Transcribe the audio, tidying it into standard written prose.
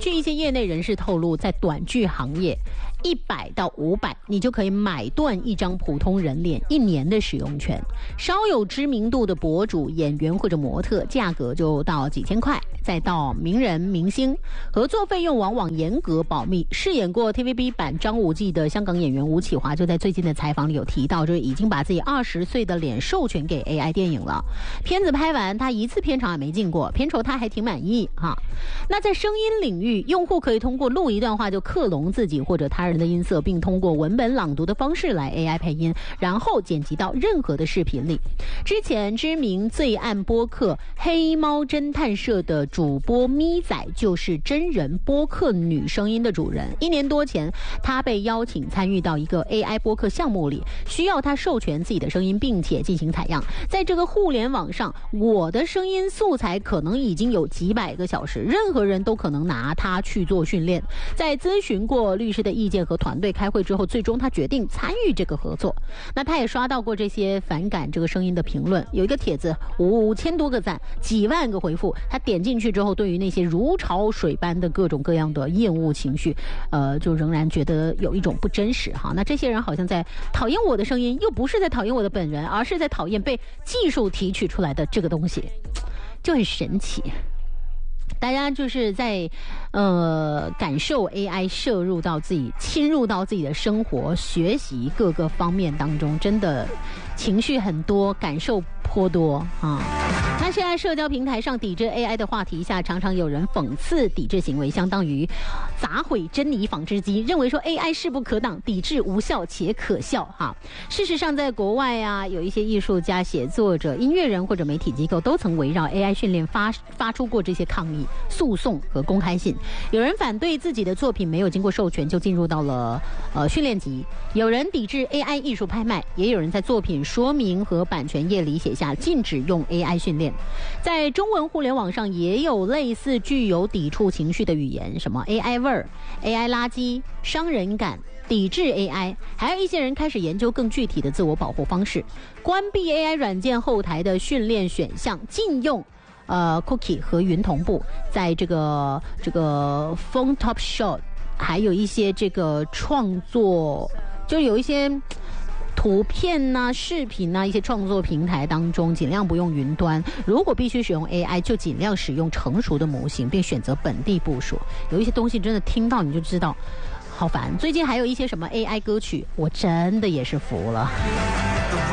据一些业内人士透露，在短剧行业，100到500，你就可以买断一张普通人脸1年的使用权。稍有知名度的博主、演员或者模特，价格就到几千块，再到名人明星，合作费用往往严格保密。饰演过 TVB 版张无忌的香港演员吴启华就在最近的采访里有提到，就是已经把自己20岁的脸授权给 AI 电影了。片子拍完，他一次片场也没进过，片酬他还挺满意哈。那在声音领域，用户可以通过录一段话就克隆自己或者他人的音色，并通过文本朗读的方式来 AI 配音，然后剪辑到任何的视频里。之前知名罪案播客黑猫侦探社的主播咪仔就是真人播客女声音的主人。1年多前，他被邀请参与到一个 AI 播客项目里，需要他授权自己的声音，并且进行采样。在这个互联网上，我的声音素材可能已经有几百个小时，任何人都可能拿它去做训练。在咨询过律师的意见和团队开会之后，最终他决定参与这个合作。那他也刷到过这些反感这个声音的评论，有一个帖子5000多个赞，几万个回复。他点进去之后，对于那些如潮水般的各种各样的厌恶情绪，就仍然觉得有一种不真实哈。那这些人好像在讨厌我的声音，又不是在讨厌我的本人，而是在讨厌被技术提取出来的这个东西，就很神奇。大家就是在感受 AI 侵入到自己的生活、学习各个方面当中，真的情绪很多，感受颇多啊。那现在社交平台上抵制 AI 的话题下，常常有人讽刺抵制行为相当于砸毁珍妮纺织机，认为说 AI 势不可挡，抵制无效且可笑哈。事实上，在国外啊，有一些艺术家、写作者、音乐人或者媒体机构都曾围绕 AI 训练发出过这些抗议、诉讼和公开信。有人反对自己的作品没有经过授权就进入到了训练集，有人抵制 AI 艺术拍卖，也有人在作品说明和版权页里写下禁止用 AI 训练。在中文互联网上也有类似具有抵触情绪的语言，什么 AI 味儿、AI 垃圾、伤人感、抵制 AI， 还有一些人开始研究更具体的自我保护方式，关闭 AI 软件后台的训练选项，禁用cookie 和云同步。在这个 Photoshop 还有一些这个创作，就有一些图片啊、视频啊一些创作平台当中，尽量不用云端。如果必须使用 AI， 就尽量使用成熟的模型，并选择本地部署。有一些东西真的听到你就知道好烦。最近还有一些什么 AI 歌曲，我真的也是服了。